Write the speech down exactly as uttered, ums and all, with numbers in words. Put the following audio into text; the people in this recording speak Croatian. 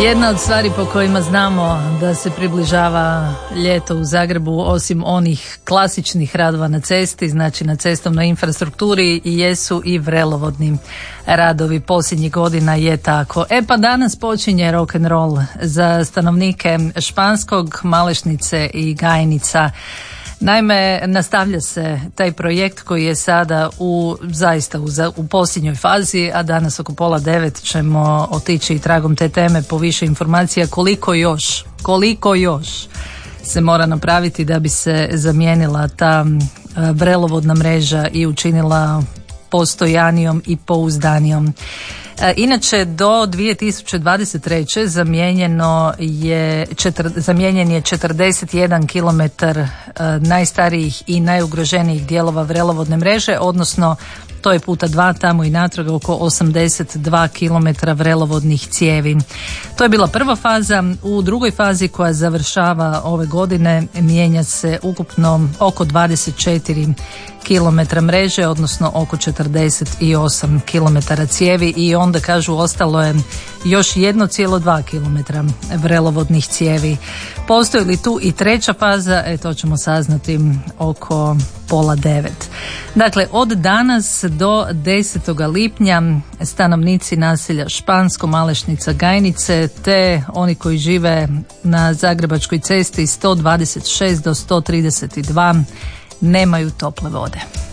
Jedna od stvari po kojima znamo da se približava ljeto u Zagrebu, osim onih klasičnih radova na cesti, znači na cestovnoj infrastrukturi, jesu i vrelovodni radovi. Posljednjih godina je tako. E pa danas počinje rock'n'roll za stanovnike Španskog, Malešnice i Gajnica. Naime, nastavlja se taj projekt koji je sada u zaista u, u posljednjoj fazi, a danas oko pola devet ćemo otići tragom te teme po više informacija koliko još, koliko još se mora napraviti da bi se zamijenila ta vrelovodna mreža i učinila postojanijom i pouzdanijom. Inače, do dvije tisuće dvadeset treće zamijenjeno je, četir, zamijenjen je četrdeset jedan kilometar najstarijih i najugroženijih dijelova vrelovodne mreže, odnosno to je puta dva tamo i natrag oko osamdeset dva kilometra vrelovodnih cijevi. To je bila prva faza. U drugoj fazi koja završava ove godine mijenja se ukupno oko dvadeset četiri kilometra mreže, odnosno oko četrdeset osam kilometara cijevi i onda kažu ostalo je još jedan zarez dva kilometra vrelovodnih cijevi. Postoji li tu i treća faza? E, to ćemo saznati oko pola devet. Dakle, od danas do desetog lipnja stanovnici naselja Špansko, Malešnica, Gajnice te oni koji žive na Zagrebačkoj cesti sto dvadeset šest do sto trideset dva nemaju tople vode.